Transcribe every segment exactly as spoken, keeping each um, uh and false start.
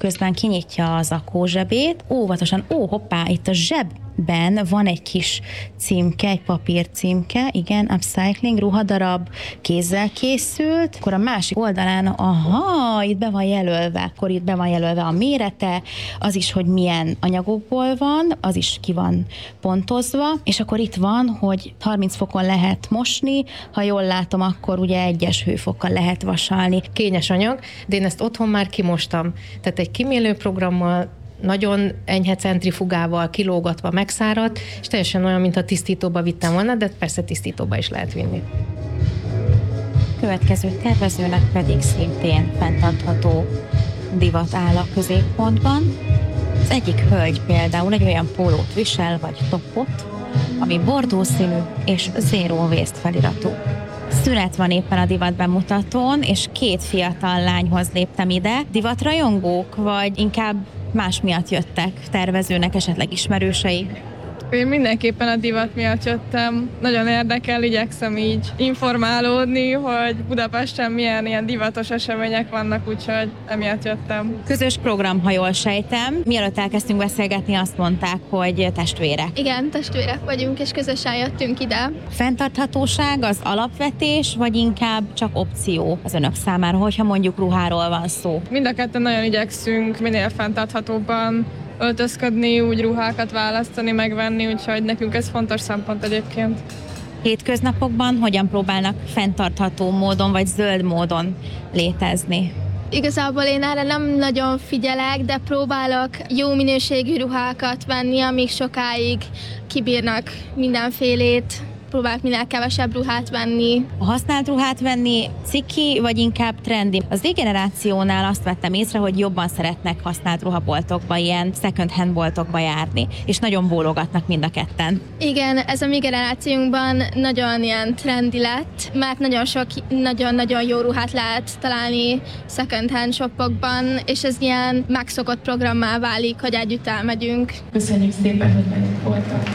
közben kinyitja a zakózsebét, óvatosan, ó, hoppá, itt a zsebben van egy kis címke, egy papír címke, igen, upcycling, ruhadarab, kézzel készült, akkor a másik oldalán, aha, itt be van jelölve, akkor itt be van jelölve a mérete, az is, hogy milyen anyagokból van, az is ki van pontozva, és akkor itt van, hogy harminc fokon lehet mosni, ha jól látom, akkor ugye egyes hőfokkal lehet vasalni. Kényes anyag, de én ezt otthon már kimostam. Tehát egy kimélő programmal, nagyon enyhe centrifugával kilógatva megszáradt, és teljesen olyan, mint a tisztítóba vittem volna, de persze tisztítóba is lehet vinni. Következő tervezőnek pedig szintén fenntartható divat áll a középpontban. Az egyik hölgy például egy olyan pólót visel, vagy topot, ami bordó színű és zero waste feliratú. Szünet van éppen a divat bemutatón, és két fiatal lányhoz léptem ide. Divatrajongók, vagy inkább más miatt jöttek, tervezőnek esetleg ismerősei? Én mindenképpen a divat miatt jöttem. Nagyon érdekel, igyekszem így informálódni, hogy Budapesten milyen ilyen divatos események vannak, úgyhogy emiatt jöttem. Közös program, ha jól sejtem. Mielőtt elkezdtünk beszélgetni, azt mondták, hogy testvérek. Igen, testvérek vagyunk, és közösen jöttünk ide. Fenntarthatóság az alapvetés, vagy inkább csak opció az önök számára, hogyha mondjuk ruháról van szó? Mind a ketten nagyon igyekszünk minél fenntarthatóbban öltözködni, úgy ruhákat választani, megvenni, úgyhogy nekünk ez fontos szempont egyébként. Hétköznapokban hogyan próbálnak fenntartható módon vagy zöld módon létezni? Igazából én erre nem nagyon figyelek, de próbálok jó minőségű ruhákat venni, amik sokáig kibírnak mindenfélét. Próbálok minél kevesebb ruhát venni. A használt ruhát venni ciki, vagy inkább trendi? Az Z-generációnál azt vettem észre, hogy jobban szeretnek használt ruhaboltokba, ilyen second hand boltokba járni, és nagyon bólogatnak mind a ketten. Igen, ez a mi generációnkban nagyon ilyen trendi lett, mert nagyon sok, nagyon-nagyon jó ruhát lehet találni second hand shopokban, és ez ilyen megszokott programmá válik, hogy együtt elmegyünk. Köszönjük szépen, hogy velünk voltak.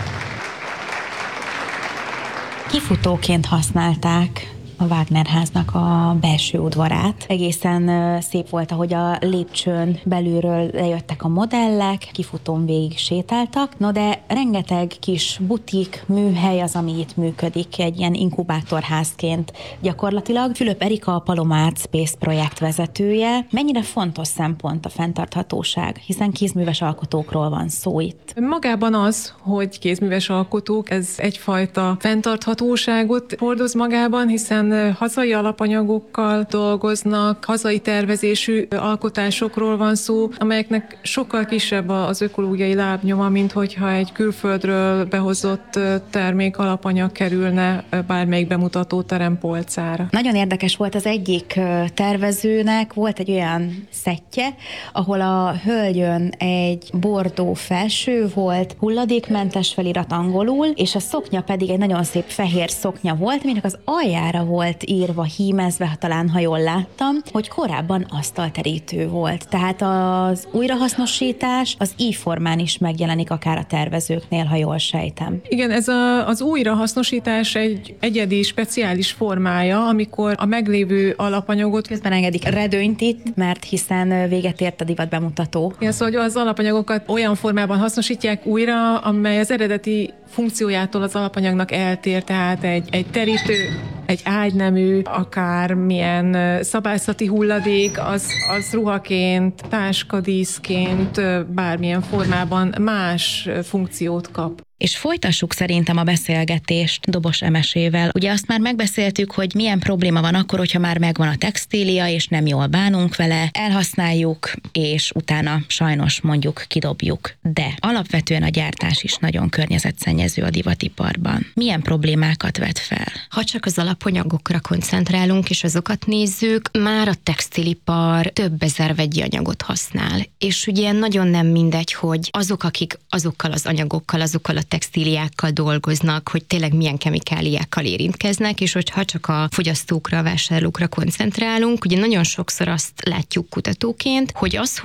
Kifutóként használták a Wagner háznak a belső udvarát. Egészen szép volt, ahogy a lépcsőn belülről lejöttek a modellek, kifutón végig sétáltak. No de rengeteg kis butik, műhely az, ami itt működik, egy ilyen inkubátorházként gyakorlatilag. Fülöp Erika, a Palomart Space projekt vezetője. Mennyire fontos szempont a fenntarthatóság, hiszen kézműves alkotókról van szó itt. Magában az, hogy kézműves alkotók, ez egyfajta fenntarthatóságot hordoz magában, hiszen hazai alapanyagokkal dolgoznak, hazai tervezésű alkotásokról van szó, amelyeknek sokkal kisebb az ökológiai lábnyoma, mint hogyha egy külföldről behozott termék alapanyag kerülne bármelyik bemutató terem polcára. Nagyon érdekes volt az egyik tervezőnek, volt egy olyan szettje, ahol a hölgyön egy bordó felső volt, hulladékmentes felirat angolul, és a szoknya pedig egy nagyon szép fehér szoknya volt, aminek az aljára volt írva, hímezve, talán ha jól láttam, hogy korábban asztalterítő volt. Tehát az újrahasznosítás az így formán is megjelenik akár a tervezőknél, ha jól sejtem. Igen, ez a, az újrahasznosítás egy egyedi, speciális formája, amikor a meglévő alapanyagot... Közben engedik redőnyt itt, mert hiszen véget ért a divat bemutató. Igen, szóval az alapanyagokat olyan formában hasznosítják újra, amely az eredeti funkciójától az alapanyagnak eltér, tehát egy, egy terítő, egy ágynemű, akármilyen szabályzati hulladék, az, az ruhaként, táskadíszként, bármilyen formában más funkciót kap. És folytassuk szerintem a beszélgetést Dobos Emesével. Ugye azt már megbeszéltük, hogy milyen probléma van akkor, hogyha már megvan a textília, és nem jól bánunk vele, elhasználjuk, és utána sajnos mondjuk kidobjuk. De alapvetően a gyártás is nagyon környezetszennyező a divatiparban. Milyen problémákat vet fel? Ha csak az alapanyagokra koncentrálunk, és azokat nézzük, már a textilipar több ezer vegyi anyagot használ. És ugye nagyon nem mindegy, hogy azok, akik azokkal az anyagokkal, azokkal a textíliákkal dolgoznak, hogy tényleg milyen kemikáliákkal érintkeznek, és hogyha csak a fogyasztókra, a vásárlókra koncentrálunk, ugye nagyon sokszor azt látjuk kutatóként, hogy az, hogy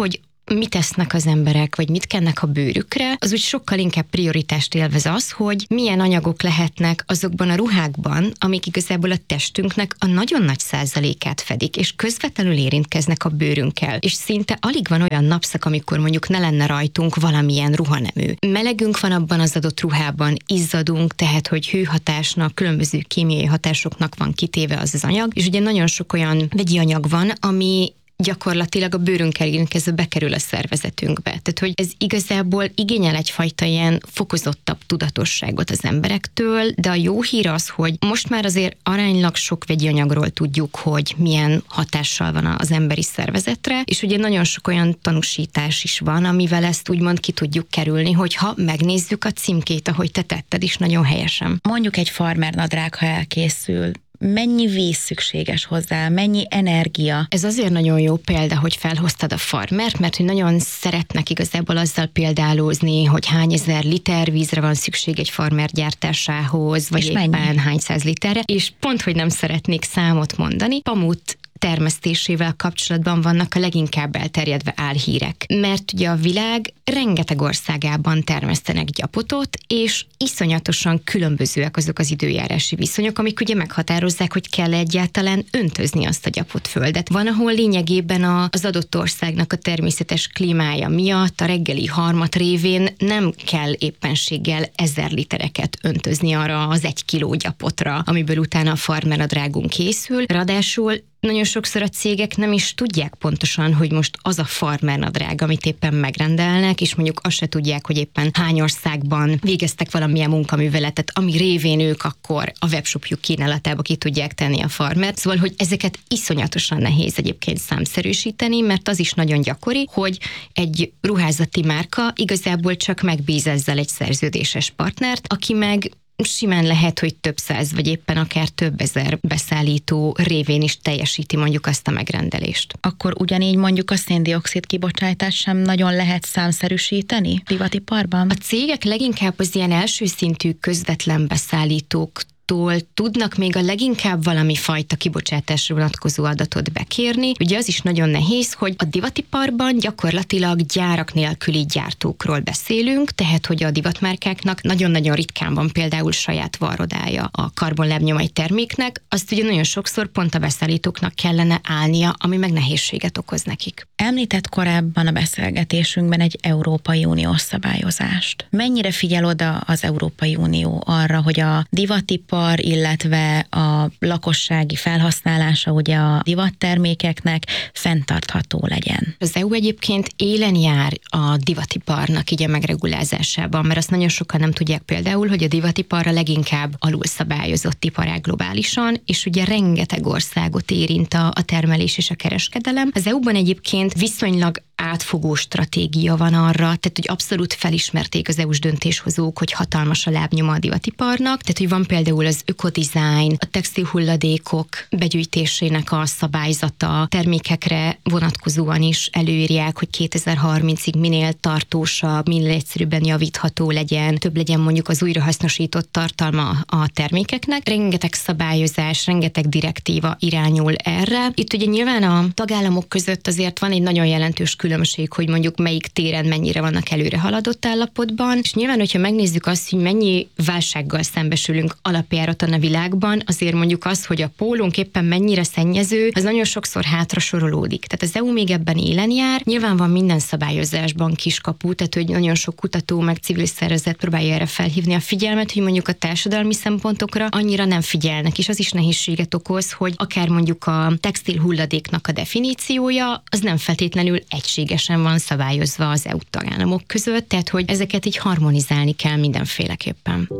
mit esznek az emberek, vagy mit kennek a bőrükre, az úgy sokkal inkább prioritást élvez az, hogy milyen anyagok lehetnek azokban a ruhákban, amik igazából a testünknek a nagyon nagy százalékát fedik, és közvetlenül érintkeznek a bőrünkkel. És szinte alig van olyan napszak, amikor mondjuk ne lenne rajtunk valamilyen ruhanemű. Melegünk van abban az adott ruhában, izzadunk, tehát hogy hőhatásnak, különböző kémiai hatásoknak van kitéve az az anyag, és ugye nagyon sok olyan vegyi anyag van, ami gyakorlatilag a bőrünkkel érintkezve bekerül a szervezetünkbe. Tehát, hogy ez igazából igényel egyfajta ilyen fokozottabb tudatosságot az emberektől, de a jó hír az, hogy most már azért aránylag sok vegyi anyagról tudjuk, hogy milyen hatással van az emberi szervezetre, és ugye nagyon sok olyan tanúsítás is van, amivel ezt úgymond ki tudjuk kerülni, hogyha megnézzük a címkét, ahogy te tetted is nagyon helyesen. Mondjuk egy farmernadrág, ha elkészül, mennyi víz szükséges hozzá, mennyi energia? Ez azért nagyon jó példa, hogy felhoztad a farmert, mert hogy nagyon szeretnek igazából azzal példálózni, hogy hány ezer liter vízre van szükség egy farmer gyártásához, vagy és éppen mennyi? hány száz literre, és pont, hogy nem szeretnék számot mondani, pamut termesztésével kapcsolatban vannak a leginkább elterjedve álhírek. Mert ugye a világ rengeteg országában termesztenek gyapotot, és iszonyatosan különbözőek azok az időjárási viszonyok, amik ugye meghatározzák, hogy kell egyáltalán öntözni azt a gyapotföldet. Van, ahol lényegében az adott országnak a természetes klímája miatt a reggeli harmat révén nem kell éppenséggel ezer litereket öntözni arra az egy kiló gyapotra, amiből utána a farmernadrágunk készül. Ráadásul nagyon sokszor a cégek nem is tudják pontosan, hogy most az a farmernadrág, amit éppen megrendelnek, és mondjuk azt se tudják, hogy éppen hány országban végeztek valamilyen munkaműveletet, ami révén ők akkor a webshopjuk kínálatába ki tudják tenni a farmert. Szóval, hogy ezeket iszonyatosan nehéz egyébként számszerűsíteni, mert az is nagyon gyakori, hogy egy ruházati márka igazából csak megbíz ezzel egy szerződéses partnert, aki meg simán lehet, hogy több száz, vagy éppen akár több ezer beszállító révén is teljesíti mondjuk azt a megrendelést. Akkor ugyanígy mondjuk a szén-dioxid kibocsátás sem nagyon lehet számszerűsíteni divatiparban? A cégek leginkább az ilyen első szintű közvetlen beszállítók tudnak még a leginkább valami fajta kibocsátásra vonatkozó adatot bekérni. Ugye az is nagyon nehéz, hogy a divatiparban gyakorlatilag gyárak nélküli gyártókról beszélünk, tehát hogy a divatmárkáknak nagyon-nagyon ritkán van például saját varrodája a karbonlábnyom egy terméknek, azt ugye nagyon sokszor pont a beszállítóknak kellene állnia, ami meg nehézséget okoz nekik. Említett korábban a beszélgetésünkben egy Európai Uniós szabályozást. Mennyire figyel oda az Európai Unió arra, hogy a divatipar, illetve a lakossági felhasználása ugye a divattermékeknek fenntartható legyen? Az é u egyébként élen jár a divatiparnak így a megregulázásában, mert azt nagyon sokan nem tudják például, hogy a divatipar a leginkább alulszabályozott iparág globálisan, és ugye rengeteg országot érint a, a termelés és a kereskedelem. Az é u-ban egyébként viszonylag átfogó stratégia van arra, tehát hogy abszolút felismerték az é u-s döntéshozók, hogy hatalmas a lábnyoma a divatiparnak, tehát hogy van például az ökodizájn, a textilhulladékok begyűjtésének a szabályzata, termékekre vonatkozóan is előírják, hogy kétezer-harmincig minél tartósabb, minél egyszerűbben javítható legyen, több legyen mondjuk az újrahasznosított tartalma a termékeknek. Rengeteg szabályozás, rengeteg direktíva irányul erre. Itt ugye nyilván a tagállamok között azért van egy nagyon jelentős különbség, hogy mondjuk melyik téren mennyire vannak előre haladott állapotban, és nyilván, hogyha megnézzük azt, hogy mennyi válsággal szembesülünk alapjáraton a világban, azért mondjuk az, hogy a pólónk éppen mennyire szennyező, az nagyon sokszor hátra sorolódik. Tehát az é u még ebben élen jár, nyilván van minden szabályozásban kiskapu, tehát hogy nagyon sok kutató meg civil szervezet próbálja erre felhívni a figyelmet, hogy mondjuk a társadalmi szempontokra annyira nem figyelnek, és az is nehézséget okoz, hogy akár mondjuk a textil hulladéknak a definíciója, az nem feltétlenül egységesen van szabályozva az é u tagállamok között, tehát hogy ezeket így harmonizálni kell mindenféleképpen.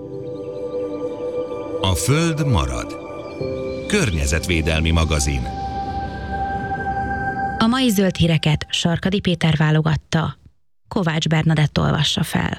A Föld marad. Környezetvédelmi magazin. A mai zöld híreket Sarkadi Péter válogatta, Kovács Bernadett olvassa fel.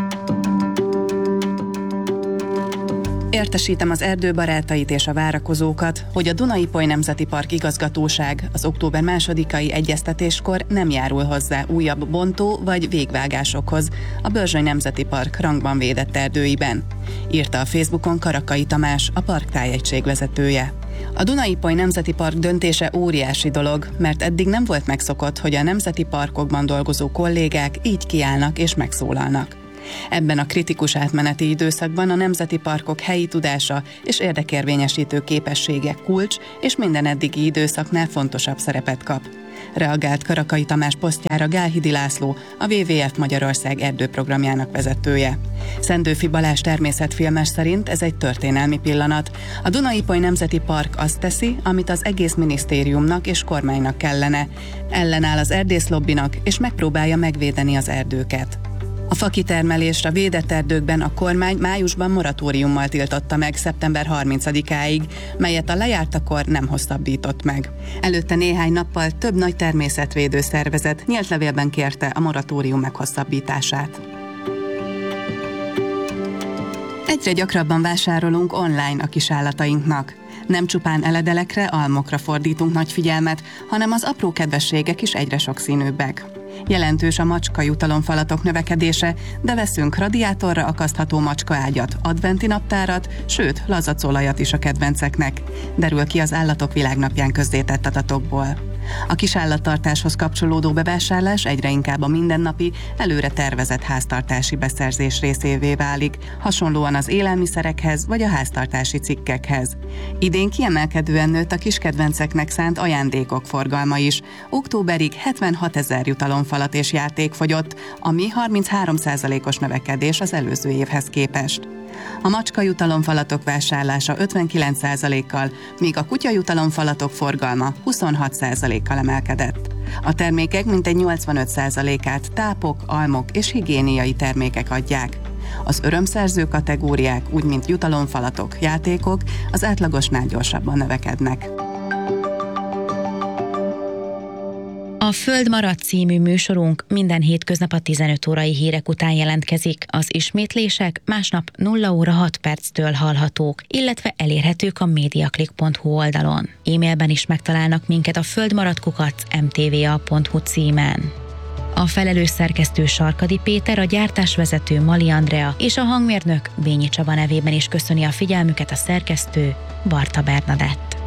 Értesítem az erdőbarátait és a várakozókat, hogy a Duna-Ipoly Nemzeti Park igazgatóság az október másodikai egyeztetéskor nem járul hozzá újabb bontó vagy végvágásokhoz a Börzsöny Nemzeti Park rangban védett erdőiben, írta a Facebookon Karakai Tamás, a park tájegység vezetője. A Duna-Ipoly Nemzeti Park döntése óriási dolog, mert eddig nem volt megszokott, hogy a nemzeti parkokban dolgozó kollégák így kiállnak és megszólalnak. Ebben a kritikus átmeneti időszakban a nemzeti parkok helyi tudása és érdekérvényesítő képessége kulcs, és minden eddigi időszaknál fontosabb szerepet kap. Reagált Karakai Tamás posztjára Gálhidi László, a dupla vé vé ef Magyarország erdőprogramjának vezetője. Szendőfi Balázs természetfilmes szerint ez egy történelmi pillanat. A Duna-Ipoly Nemzeti Park azt teszi, amit az egész minisztériumnak és kormánynak kellene. Ellenáll az erdészlobbinak, és megpróbálja megvédeni az erdőket. A fakitermelést a védett erdőkben a kormány májusban moratóriummal tiltotta meg szeptember harmincadikáig, melyet a lejártakor nem hosszabbított meg. Előtte néhány nappal több nagy természetvédő szervezet nyílt levélben kérte a moratórium meghosszabbítását. Egyre gyakrabban vásárolunk online a kisállatainknak. Nem csupán eledelekre, almokra fordítunk nagy figyelmet, hanem az apró kedvességek is egyre sokszínűbbek. Jelentős a macska jutalomfalatok növekedése, de veszünk radiátorra akasztható macskaágyat, adventi naptárat, sőt, lazacolajat is a kedvenceknek, derül ki az Állatok Világnapján közzétett adatokból. A kisállattartáshoz kapcsolódó bevásárlás egyre inkább a mindennapi, előre tervezett háztartási beszerzés részévé válik, hasonlóan az élelmiszerekhez vagy a háztartási cikkekhez. Idén kiemelkedően nőtt a kiskedvenceknek szánt ajándékok forgalma is. Októberig hetvenhatezer jutalomfalat és játék fogyott, ami harminchárom százalékos növekedés az előző évhez képest. A macska jutalomfalatok vásárlása ötvenkilenc százalékkal, míg a kutya jutalomfalatok forgalma huszonhat százalékkal emelkedett. A termékek mintegy nyolcvanöt százalékát tápok, almok és higiéniai termékek adják. Az örömszerző kategóriák, úgy mint jutalomfalatok, játékok, az átlagosnál gyorsabban növekednek. A Föld marad című műsorunk minden hétköznap a tizenöt órai hírek után jelentkezik. Az ismétlések másnap nulla óra hat perctől hallhatók, illetve elérhetők a mediaclick pont hu oldalon. E-mailben is megtalálnak minket a földmaradkukac em té vé a pont hu címen. A felelős szerkesztő Sarkadi Péter, a gyártásvezető Mali Andrea és a hangmérnök Bényi Csaba nevében is köszöni a figyelmüket a szerkesztő Barta Bernadett.